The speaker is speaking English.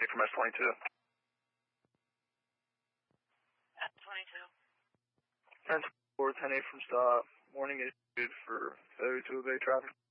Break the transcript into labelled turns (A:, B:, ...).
A: from S22.
B: S22.
A: And 410A from stop. Warning issued for failure to obey traffic.